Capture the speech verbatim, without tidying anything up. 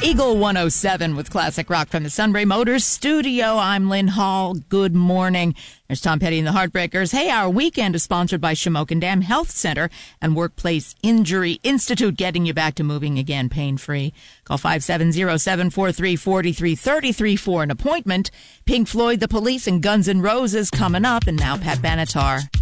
Eagle one oh seven with classic rock from the Sunbury Motors studio. I'm Lynn Hall. Good morning. There's Tom Petty and the Heartbreakers. Hey, our weekend is sponsored by Shamokin Dam Health Center and Workplace Injury Institute, getting you back to moving again pain-free. Call five seven zero, seven four three, four three three three for an appointment. Pink Floyd, The Police, and Guns N' Roses coming up. And now Pat Benatar.